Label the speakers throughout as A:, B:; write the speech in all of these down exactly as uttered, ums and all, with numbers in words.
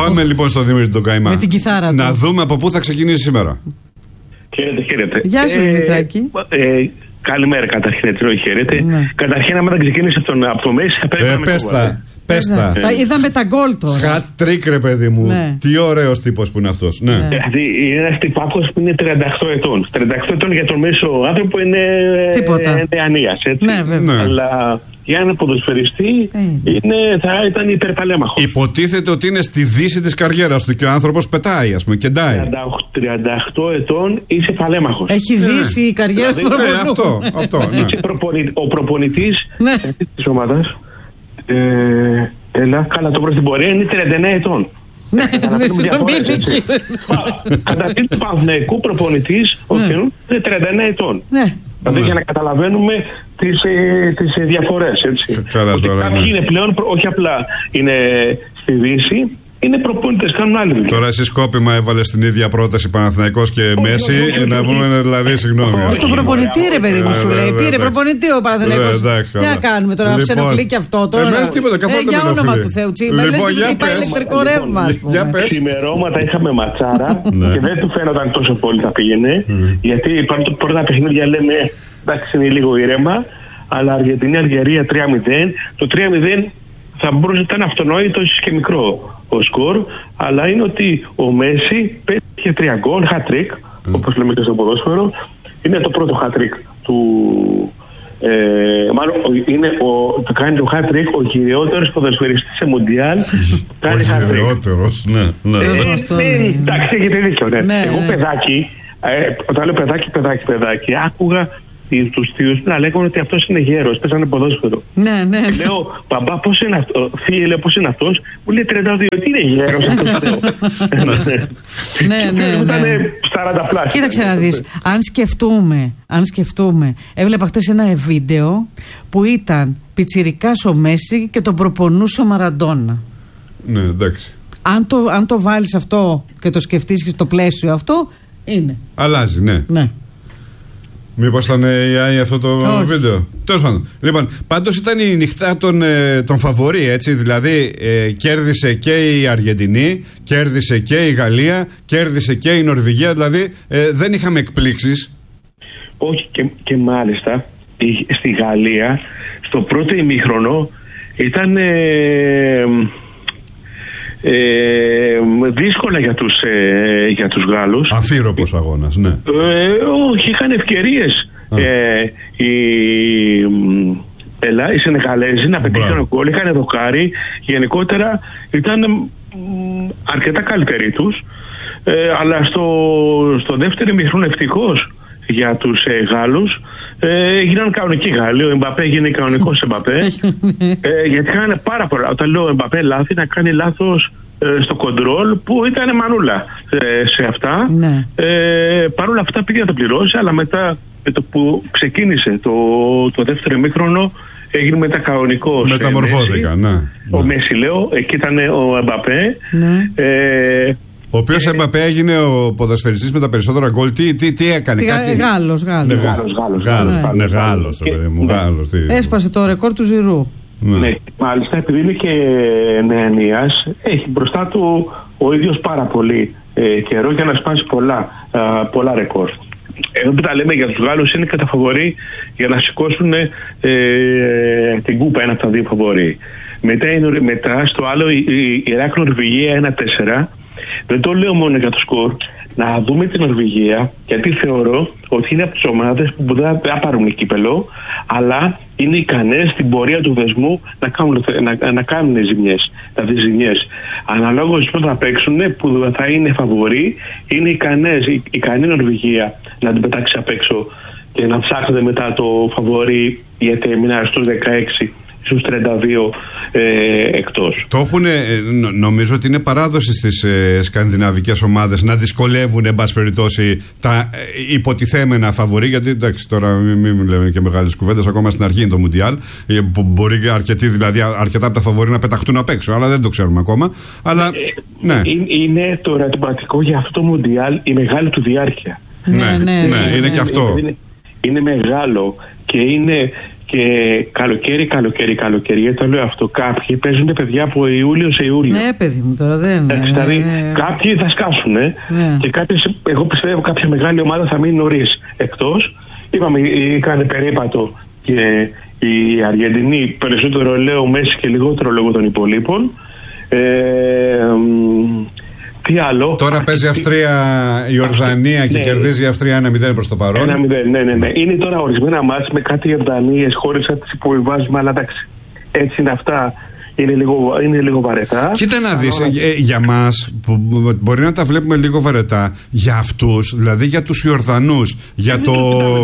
A: Πάμε λοιπόν στον Δημήτρη τον Καημά.
B: Με την κιθάρα
A: να
B: του.
A: δούμε από πού θα ξεκινήσει σήμερα.
C: Χαίρετε, χαίρετε.
B: Γεια σου,
C: ε,
B: Δημητράκη.
C: Ε, καλημέρα καταρχήν, έτσι, χαίρετε.
B: Ναι.
C: Καταρχήν, άμα δεν ξεκίνησε από, τον, από το Μέση, θα πρέπει
A: Ε,
C: να με
A: πες
C: κόβατε.
A: τα. Πες τα.
B: Τα είδαμε τα γκολ τώρα.
A: Hat trick, ρε παιδί μου.
B: Ναι.
A: Τι ωραίος τύπος που είναι αυτός. Ναι.
B: Ναι.
C: Δηλαδή, είναι ένας τυπάκος που είναι τριάντα οκτώ ετών. τριάντα οκτώ ετών για τον μέσο άνθρωπο είναι
B: Τίποτα.
C: νεανίας, έτσι.
B: Ναι, βέβαια.
A: Ναι.
C: Αλλά για έναν ποδοσφαιριστή
B: Ε.
C: είναι, θα ήταν υπερπαλέμαχος.
A: Υποτίθεται ότι είναι στη δύση της καριέρας του και ο άνθρωπος πετάει, ας πούμε, κεντάει.
C: τριάντα οκτώ ετών είσαι παλέμαχος.
B: Έχει
A: Ναι.
B: δύσει η καριέρα του
C: Δηλαδή,
A: Ναι,
B: προπονού.
A: αυτό, αυτό, ναι.
C: Είσαι προπονη- ο προπονητής
B: Ναι.
C: της ομάδας. Ε, έλα, καλά, το προς την πορεία είναι τριάντα εννέα ετών.
B: Ναι,
C: Καταλαβαίνουμε
B: συγγνώμη,
C: διαφορές,
B: ηλικία.
C: έτσι. Καταρχήν του Παναθηναϊκού προπονητής, ο
B: Ναι.
C: καινούργιος είναι τριάντα εννέα ετών.
B: Ναι.
C: Δηλαδή
A: Ναι.
C: για να καταλαβαίνουμε τις, ε, τις ε, διαφορές, έτσι.
A: Καλά
C: Ότι
A: τώρα,
C: κάποιοι
A: ναι.
C: είναι πλέον, προ- όχι απλά είναι στη Δύση, είναι προπονητές, κάνουν άλλη δουλειά.
A: Τώρα εσύ σκόπιμα έβαλε την ίδια πρόταση Παναθηναϊκός και Μέση.
C: όχι, όχι,
A: Να
C: όχι.
A: πούμε δηλαδή, συγγνώμη.
C: Όχι,
B: Όχι τον προπονητή, ρε παιδί μου, σου
A: Ε,
B: λέει.
A: βέβαια,
B: Πήρε
A: εντάξει.
B: προπονητή ο Παναθηναϊκός.
A: Ε, εντάξει,
B: Τι να
A: καλά.
B: κάνουμε τώρα, να
A: Λοιπόν,
B: σε ενοχλεί και αυτό τώρα.
A: εμένα τίποτα, καθόλου
B: Ε,
A: δεν
B: για
A: με
B: όνομα
A: ενοχλεί.
B: του Θεού, Τσίμα. Λες
A: Λοιπόν,
B: και
A: για
B: δεν πάει
A: πες.
B: ηλεκτρικό ρεύμα, ας πούμε.
A: Για πες.
C: Ξημερώματα είχαμε ματσάρα και δεν του φαίνονταν τόσο πολύ θα πήγαινε. Γιατί πρώτα πρώτα παιχνίδια λέμε εντάξει είναι λίγο ήρεμα, αλλά Αργεντινή-Αλγερία τρία μηδέν. Το τρία μηδέν θα μπορούσε να ήταν αυτονόητο, ίσως και μικρό ο σκορ, αλλά είναι ότι ο Μέση πέτυχε τρία γκολ, hat-trick, όπως λέμε και στο ποδόσφαιρο. Είναι το πρώτο hat-trick του. Ε, μάλλον ο- είναι ο, το κάνει το hat-trick ο κυριότερος ποδοσφαιριστής σε Μουντιάλ. Κάνει
A: Ο
C: hat-trick.
A: χειρότερος, ναι, ναι.
B: Ε,
C: Ε,
B: αυτό,
C: ναι,
B: ναι.
C: εντάξει, έχετε δίκιο. Ναι.
B: Ναι,
C: Εγώ
B: ναι.
C: παιδάκι, ε, όταν λέω παιδάκι, παιδάκι, παιδάκι, άκουγα του θείου να λέγανε ότι αυτό είναι γέρος, παίζανε ποδόσφαιρο.
B: Ναι, ναι, ναι.
C: Λέω, μπαμπά, πώς είναι αυτό, φίλε, πώς είναι αυτός, μου λέει τριάντα δύο, τι είναι γέρος αυτός, λέω.
B: Ναι, ναι, ναι.
C: Ήτανε σαράντα πλάσια.
B: Κοίταξε να δεις, αν σκεφτούμε, αν σκεφτούμε, έβλεπα χτες ένα βίντεο που ήταν πιτσιρικάς ο Μέση και τον προπονούσε ο Μαραντόνα.
A: Ναι, εντάξει.
B: Αν το, αν το βάλεις αυτό και το σκεφτείς και στο πλαίσιο αυτό, είναι.
A: Αλλάζει, ναι.
B: Ναι.
A: Μήπως ήταν έι άι αυτό το
B: Όχι.
A: βίντεο. Τέλος πάντων. Λοιπόν, πάντως ήταν η νυχτά των, ε, των φαβορί, έτσι. Δηλαδή, ε, κέρδισε και η Αργεντινή, κέρδισε και η Γαλλία, κέρδισε και η Νορβηγία. Δηλαδή, ε, δεν είχαμε εκπλήξεις.
C: Όχι, και, και μάλιστα η- στη Γαλλία, στο πρώτο ημίχρονο ήταν ε, ε, δύσκολα για τους, ε, για τους Γάλλους.
A: Αμφίροπος αγώνας, ναι.
C: Ε, όχι, είχαν ευκαιρίες ε, οι, μ, ελά, οι Σενεγαλέζοι να πετύχουν
A: Μπράβο.
C: γκολ, είχαν δοκάρι. Γενικότερα ήταν μ, αρκετά καλύτεροι τους. Ε, αλλά στο, στο δεύτερο ημίχρονο ευτυχώς για τους ε, Γάλλους ε, έγιναν κανονικοί Γάλλοι. Ο Εμπαπέ έγινε κανονικός Εμπαπέ. ε, γιατί είχαν πάρα πολλά. Όταν λέω Εμπαπέ λάθη, να κάνει λάθος ε, στο κοντρόλ που ήταν μανούλα ε, σε αυτά.
B: Ναι.
C: Ε, Παρ' όλα αυτά πήγε να το πληρώσει, αλλά μετά με το που ξεκίνησε το, το δεύτερο ημίχρονο έγινε μετά κανονικός. ε,
A: Μεταμορφώθηκαν,
C: Μέση.
A: ναι.
C: Ο
A: ναι.
C: Μέση λέω, εκεί ήταν ο Εμπαπέ.
B: Ναι.
C: Ε,
A: Ο οποίος Εμπαπέ έγινε ο ποδοσφαιριστής με τα περισσότερα γκολ. Τι, τι, τι έκανε,
B: Γα-
A: κάτι.
B: Γάλλος, Γάλλος.
A: Ναι,
C: Γάλλος, Γάλλος,
A: Γάλλος,
C: Γάλλος,
A: ναι,
C: Γάλλος.
A: Γάλλος, ρε παιδί μου,
C: Ναι.
A: Γάλλος. τι.
B: Έσπασε το ρεκόρ του Ζιρού.
A: Ναι.
C: Ναι, μάλιστα επειδή είναι και νεανίας, έχει μπροστά του ο ίδιος πάρα πολύ ε, καιρό για να σπάσει πολλά, α, πολλά ρεκόρ. Εδώ που τα λέμε για τους Γάλλους είναι κατά φαβορί για να σηκώσουν ε, την κούπα, ένα από τα δύο φαβορί. Μετά, είναι- μετά στο άλλο η, η, η Ράκ Νορβηγία ένα τέσσερα. Δεν το λέω μόνο για το σκορ. Να δούμε την Νορβηγία, γιατί θεωρώ ότι είναι από τις ομάδες που δεν θα πάρουν κύπελο, αλλά είναι ικανές στην πορεία του δεσμού να κάνουν, να, να κάνουν ζημιές, δηλαδή ζημιές. Αναλόγως που θα παίξουν, που θα είναι φαβοροί, είναι ικανές, η- ικανή Νορβηγία να την πετάξει απ' έξω και να ψάχνετε μετά το φαβορί γιατί έμειναν στους δεκαέξι, στους τριάντα δύο ε, εκτός.
A: Το έχουν, νομίζω ότι είναι παράδοση στις ε, σκανδιναβικές ομάδες να δυσκολεύουν, εν πάση περιπτώσει, τα ε, υποτιθέμενα φαβορί. Γιατί εντάξει, τώρα μην μη, μη λέμε και μεγάλες κουβέντες, ακόμα στην αρχή είναι το Μουντιάλ. Ε, που μπορεί και αρκετοί, δηλαδή αρκετά από τα φαβορί να πεταχτούν απ' έξω, αλλά δεν το ξέρουμε ακόμα. Αλλά, ναι.
C: Είναι, είναι το ερωτηματικό για αυτό το Μουντιάλ η μεγάλη του διάρκεια.
A: Ναι, ναι, είναι και αυτό.
C: Είναι, είναι μεγάλο και είναι Και καλοκαίρι, καλοκαίρι, καλοκαίρι. Γιατί το λέω αυτό. Κάποιοι παίζουν παιδιά από Ιούλιο σε Ιούλιο.
B: Ναι, παιδί μου, τώρα δεν είναι.
C: Δηλαδή, ναι. Κάποιοι θα σκάσουν. Ναι. Και κάποιες, εγώ πιστεύω κάποια μεγάλη ομάδα θα μείνει νωρίς εκτός. Είπαμε, έκανε περίπατο και οι Αργεντινοί, περισσότερο λέω Μέση και λιγότερο λόγω των υπολείπων. Ε, τι άλλο.
A: Τώρα παίζει Αυστρία, η Ορδανία και ναι. κερδίζει η Αυστρία ένα μηδέν προς το παρόν.
C: ένα μηδέν, ναι, ναι, ναι. Είναι τώρα ορισμένα μάτς με κάτι Ιορδανίες, χώρες να τις υποβιβάζουμε, αλλά εντάξει. Έτσι είναι αυτά. Είναι λίγο, είναι λίγο βαρετά.
A: Κοίτα να δεις, ε, ε, για μας που μπορεί να τα βλέπουμε λίγο βαρετά, για αυτούς, δηλαδή για τους Ιορδανούς, για το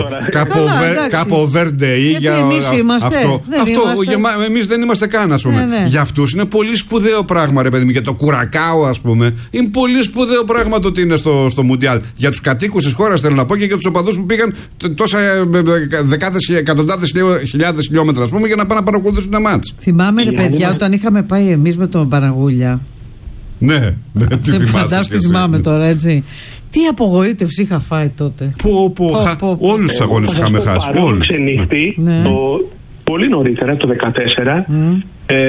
A: Κάπο Βέρντε ή για
B: εμείς είμαστε,
A: αυτό.
B: δεν
A: αυτό
B: είμαστε.
A: για, εμείς δεν είμαστε καν, ας πούμε. Ναι, ναι. Για αυτούς είναι πολύ σπουδαίο πράγμα, ρε παιδί μου. Για το Κουρακάο, ας πούμε, είναι πολύ σπουδαίο πράγμα το ότι είναι στο, στο Μουντιάλ. Για τους κατοίκους της χώρας, θέλω να πω, και για τους οπαδούς που πήγαν τόσα δεκάδες, εκατοντάδες χιλιάδες χιλιόμετρα, ας πούμε, για να πάνε να παρακολουθήσουν ένα μάτς.
B: Θυμάμαι, ρε παιδιά, όταν είχαμε πάει εμείς με τον Παναγούλια.
A: Ναι, ναι, τι θυμάσαι.
B: Φαντάσου τι θυμάμαι τώρα, έτσι. Τι απογοήτευση είχα φάει τότε.
A: Πω, πω, χα... όλους τους αγώνες είχαμε χάσει.
C: Όλους. Ξενύχτη, ναι. το, πολύ νωρίτερα, το δεκατέσσερα, mm.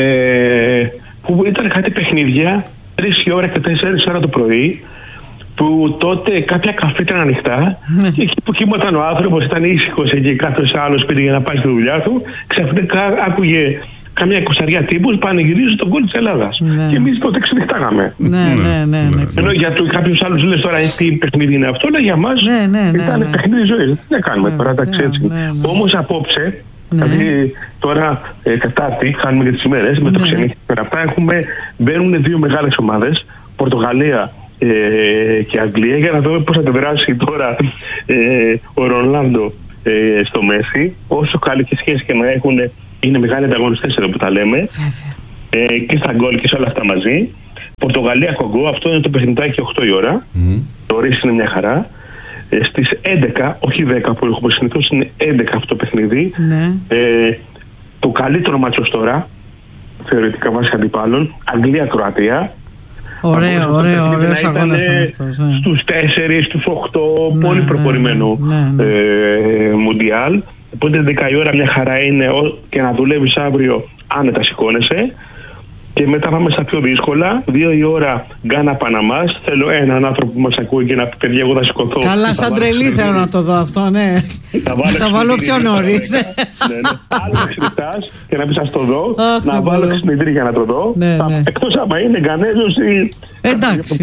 C: ε, που ήταν κάτι παιχνίδια, τρεις η ώρα και τέσσερις ώρα το πρωί, που τότε κάποια καφέ ήταν ανοιχτά mm. και εκεί που κοιμόταν ο άνθρωπος, ήταν ήσυχος εκεί, κάποιος άλλος πήγε για να πάει στη δουλειά του, ξαφνικά άκουγε καμιά εικοσαριά τύπους πανηγυρίζουν τον γκολ της Ελλάδας. Ναι. Και εμείς τότε ξενυχτάγαμε.
B: Ναι, ναι, ναι, ναι.
C: Ενώ για κάποιους άλλους λες τώρα τι παιχνίδι είναι αυτό, αλλά για μας
B: ναι, ναι, ναι,
C: ήταν
B: ναι.
C: παιχνίδι ζωής. Δεν κάνουμε ναι, τώρα, εντάξει ναι, έτσι. Ναι, ναι. Όμως απόψε, ναι. δηλαδή τώρα ε, Τετάρτη, κάνουμε για τις ημέρες, ναι. με το ξενύχτη πέρα αυτά, έχουμε, μπαίνουν δύο μεγάλες ομάδες, Πορτογαλία ε, και Αγγλία, για να δούμε πώς θα αντιδράσει τώρα ε, ο Ρονάλντο ε, στο Μέση, όσο καλή και σχέση και να έχουν. Είναι μεγάλοι ανταγωνιστές εδώ που τα λέμε. Ε, και στα γκολ και σε όλα αυτά μαζί. Πορτογαλία Κογκό, αυτό είναι το παιχνιδάκι οκτώ η ώρα. Mm. Το ρίσκο είναι μια χαρά. Ε, στις έντεκα, όχι δέκα που έχουμε συνηθώσει, είναι έντεκα αυτό το παιχνίδι. Mm. Ε, το καλύτερο μάτσο τώρα, θεωρητικά βάσει αντιπάλων, Αγγλία-Κροατία.
B: Ωραίο, ωραίο, ωραίο αγώνας ήταν αυτός. Ναι.
C: Στους τέσσερις, στους οκτώ, ναι, πολύ προχωρημένο ναι, ναι, ναι. ε, Μουντιάλ. Οπότε δέκα η ώρα μια χαρά είναι και να δουλεύεις αύριο άνετα σηκώνεσαι. Και μετά πάμε στα πιο δύσκολα. Δύο η ώρα Γκάνα Παναμάς. Θέλω έναν άνθρωπο που μας ακούει και να πει: παιδιά, εγώ θα σηκωθώ.
B: Καλά, σαν τρελή θέλω να το δω αυτό, ναι. Θα βάλω πιο νωρίς.
C: Άλλο να ξυπνάς και να πει: σας το δω. Να βάλω ξυπνητήρι για να το δω. Εκτός άμα είναι Γκανέζος ή.
B: Εντάξει.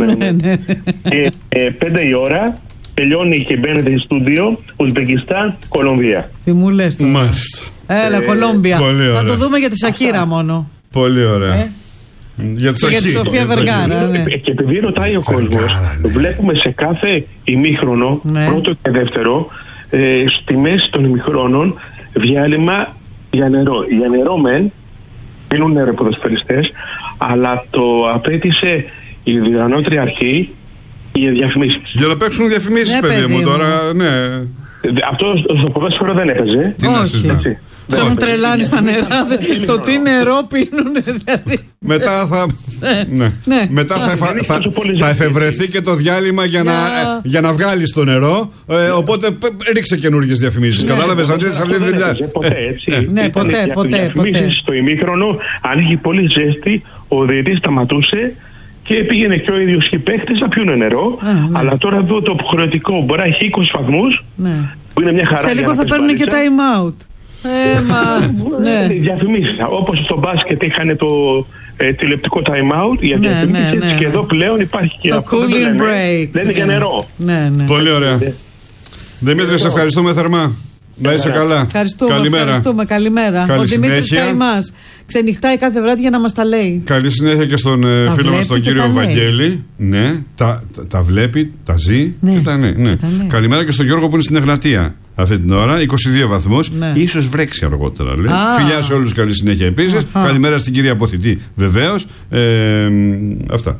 C: Πέντε η ώρα. Τελειώνει και μπαίνετε στο στούντιο Ουσμπεκιστάν, Κολομβία.
B: Τι μου λες τώρα.
A: Μάλιστα.
B: Έλα, ε, Κολόμπια. Θα το δούμε για τη Σακύρα μόνο.
A: Πολύ ωραία. Ε? Για τη
B: Σακύρα. Και για τη Σοφία Βεργάρα. Ναι.
C: Και επειδή ρωτάει ο κόσμος, ναι. βλέπουμε σε κάθε ημίχρονο, ναι. πρώτο και δεύτερο, ε, στη μέση των ημιχρόνων, διάλειμμα για νερό. Για νερό μεν, πίνουν νερό οι ποδοσφαιριστές, αλλά το απέτησε η διοργανώτρια αρχή. Οι διαφημίσεις.
A: Για να παίξουν διαφημίσεις, ναι, παιδί μου, τώρα, ναι.
C: Αυτό στο ποδόσφαιρο δεν έπαιζε.
B: Τι να συζητάμε. Σαν μου τρελάνει στα νερά. Το τι νερό πίνουν, δηλαδή.
A: Μετά θα. Ναι. Μετά θα εφευρεθεί και το διάλειμμα για να βγάλει το νερό. Οπότε ρίξε καινούργιες διαφημίσεις. Κατάλαβες αυτή τη δουλειά.
C: Ποτέ έτσι.
B: Ναι, ποτέ, ποτέ.
C: Στο ημίχρονο, αν είχε πολύ ζέστη, ο διαιτητής σταματούσε. Και πήγαινε και ο ίδιος οι παίκτες να πιούνε νερό. Α, ναι. Αλλά τώρα εδώ το υποχρεωτικό μπορεί να έχει είκοσι βαθμούς. Ναι. Που είναι μια χαρά.
B: Σε λίγο θα παίρνουν και time out. Ε, μα, ναι.
C: Διαφημίσεις. Όπως στο μπάσκετ είχαν το ε, τηλεοπτικό time out για
B: ναι,
C: διαφημίσεις.
B: Ναι, ναι, ναι.
C: Και εδώ πλέον υπάρχει και
B: το
C: αυτό.
B: Cooling λένε, break.
C: Δεν είναι για νερό.
B: Ναι, ναι.
A: Πολύ ωραία. Ναι. Δημήτρη, σε ευχαριστούμε θερμά. Να είσαι καλά.
B: Ευχαριστούμε,
A: καλημέρα.
B: Ευχαριστούμε. Καλημέρα.
A: Καλή
B: ο Δημήτρης Καϊμάς ξενυχτάει κάθε βράδυ για να μας τα λέει.
A: Καλή συνέχεια και στον τα φίλο μας τον κύριο Βαγγέλη. Ναι, τα, τα, τα βλέπει, τα ζει.
B: Ναι,
A: και τα, ναι, ναι.
B: τα
A: Καλημέρα και στον Γιώργο που είναι στην Εγνατία αυτή την ώρα, είκοσι δύο βαθμούς. Ναι. Ίσως βρέξει αργότερα, λέει. Α. Φιλιά σε όλους, καλή συνέχεια επίσης. Καλημέρα στην κυρία Αποθητή, βεβαίως. Ε, αυτά.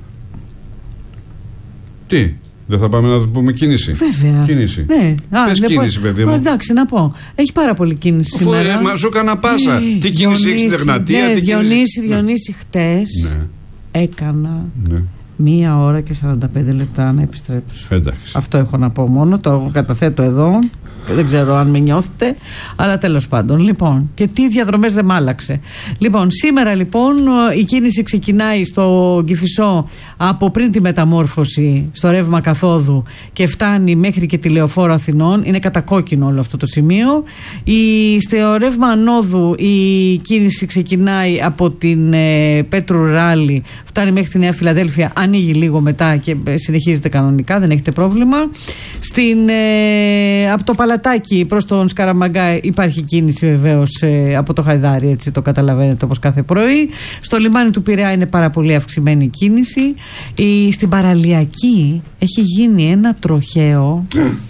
A: Τι. Δεν θα πάμε να πούμε κίνηση.
B: Βέβαια.
A: Κίνηση.
B: Ναι.
A: Πες
B: Α,
A: κίνηση, παιδί μου.
B: Εντάξει, να πω. Έχει πάρα πολύ κίνηση
A: Φου,
B: σήμερα.
A: Μα σου έκανα πάσα. Ναι, τι κίνηση έχει στην Εγνατία.
B: Ναι,
A: τι
B: Διονύση, Διονύση, χτες ναι. έκανα ναι. μία ώρα και σαράντα πέντε λεπτά να επιστρέψω.
A: Εντάξει.
B: Αυτό έχω να πω μόνο. Το καταθέτω εδώ. Δεν ξέρω αν με νιώθετε, αλλά τέλος πάντων. Λοιπόν, και τι διαδρομές δεν μ' άλλαξε. Λοιπόν, σήμερα λοιπόν η κίνηση ξεκινάει στο Κηφισό από πριν τη μεταμόρφωση στο ρεύμα καθόδου και φτάνει μέχρι και τη Λεωφόρο Αθηνών. Είναι κατακόκκινο όλο αυτό το σημείο. Η, στο ρεύμα ανόδου η κίνηση ξεκινάει από την ε, Πέτρου Ράλι, φτάνει μέχρι τη Νέα Φιλαδέλφια, ανοίγει λίγο μετά και συνεχίζεται κανονικά, δεν έχετε πρόβλημα. Στην, ε, από το Παλατάκι προς τον Σκαραμαγκά υπάρχει κίνηση βεβαίως ε, από το Χαϊδάρι, έτσι το καταλαβαίνετε, όπως κάθε πρωί. Στο λιμάνι του Πειραιά είναι πάρα πολύ αυξημένη κίνηση. Η, στην Παραλιακή έχει γίνει ένα τροχαίο.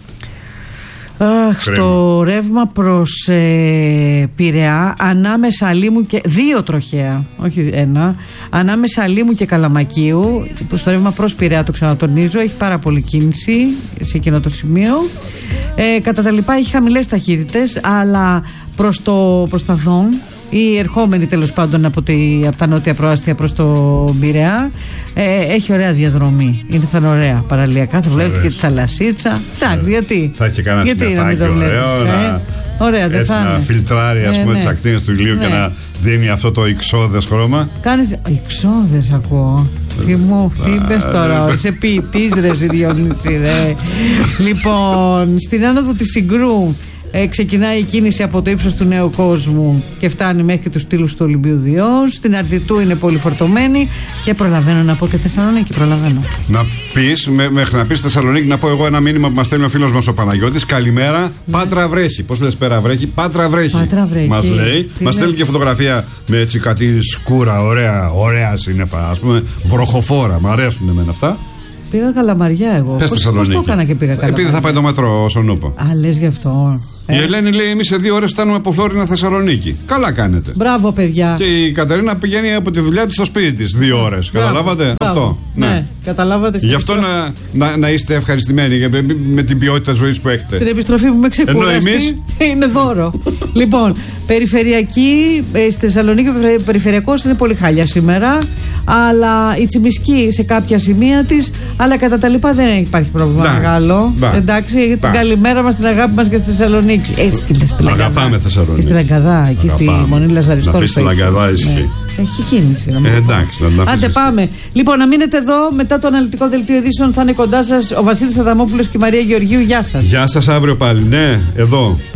B: Αχ, στο ρεύμα προς ε, Πειραιά, ανάμεσα Λίμου και δύο τροχαία, όχι ένα, ανάμεσα Λίμου και Καλαμακίου, στο ρεύμα προς Πειραιά, το ξανατονίζω, έχει πάρα πολύ κίνηση σε εκείνο το σημείο. Ε, κατά τα λοιπά έχει χαμηλές ταχύτητες, αλλά προς, το, προς τα Δόν, η ερχόμενη τέλος πάντων από, τη, από τα νότια προάστια προς το Πειραιά, ε, έχει ωραία διαδρομή. Είναι θα είναι ωραία παραλιακά, θα βλέπετε και τη θαλασσίτσα. Εντάξει, γιατί.
A: Θα έχει κανένα συννεφάκι ωραίο, να,
B: ωραία, δεν
A: έτσι
B: θα
A: να φιλτράρει ας
B: ε,
A: πούμε
B: ναι.
A: τις ακτίνες του ηλίου, ναι, και να δίνει αυτό το ιξώδες χρώμα.
B: Κάνεις ιξώδες, ακούω. Τι μου, τι είπες τώρα, είσαι ποιητής ρε εσύ Διονύση, ρε. Λοιπόν, στην άνοδο της Συγκρού Ε, ξεκινάει η κίνηση από το ύψος του Νέου Κόσμου και φτάνει μέχρι και τους στήλους του Ολυμπίου Διός. Στην Αρτιτού είναι πολύ φορτωμένη και προλαβαίνω να πω και Θεσσαλονίκη. Προλαβαίνω.
A: Να πεις, με, μέχρι να πεις Θεσσαλονίκη, να πω εγώ ένα μήνυμα που μας στέλνει ο φίλος μας ο Παναγιώτης. Καλημέρα, ναι. Πάτρα βρέχει. Πώς λες πέρα βρέχει, Πάτρα βρέχει.
B: Πάτρα βρέχει.
A: Μας λέει, μας στέλνει και φωτογραφία με έτσι κάτι σκούρα, ωραία, ωραία σύννεφα, ας πούμε, βροχοφόρα. Μ' αρέσουν εμένα αυτά.
B: Πήγα Καλαμαριά εγώ.
A: Πες
B: Πώς, πώς το έκανα και πήγα Καλαμαριά.
A: Επειδή θα πάει το μέτρο στον Ούπο.
B: Α, λες γι' αυτό.
A: Η ε. Ελένη λέει: εμείς σε δύο ώρες φτάνουμε από Φλόρινα Θεσσαλονίκη. Καλά κάνετε.
B: Μπράβο, παιδιά.
A: Και η Κατερίνα πηγαίνει από τη δουλειά της στο σπίτι της δύο ώρες. Καταλάβατε αυτό.
B: Ναι, ναι. Καταλάβατε.
A: Γι' αυτό να, να, να είστε ευχαριστημένοι με την ποιότητα ζωής που έχετε.
B: Στην επιστροφή που με ξεκουραστεί είναι δώρο. Λοιπόν, περιφερειακή, στη Θεσσαλονίκη ο περιφερειακός είναι πολύ χάλια σήμερα. Αλλά η Τσιμισκή σε κάποια σημεία της, αλλά κατά τα λοιπά δεν υπάρχει πρόβλημα να, μεγάλο. Να, εντάξει, να. Την καλημέρα μας, την αγάπη μας και στη Θεσσαλονίκη. Έτσι και στην Λαγκαδά.
A: Αγαπάμε Θεσσαλονίκη.
B: Και στη Λαγκαδά, εκεί στη Μονή Λαζαριστό.
A: Να αφήσει τη Λαγκαδά, ισχύει.
B: Έχει κίνηση. Να
A: ε, εντάξει, να
B: Άντε πάμε. Λοιπόν, να μείνετε εδώ. Μετά το αναλυτικό δελτίο ειδήσεων θα είναι κοντά σας ο Βασίλης Αδαμόπουλος και η Μαρία Γεωργίου. Γεια σας.
A: Γεια σας, αύριο πάλι. Ναι, εδώ.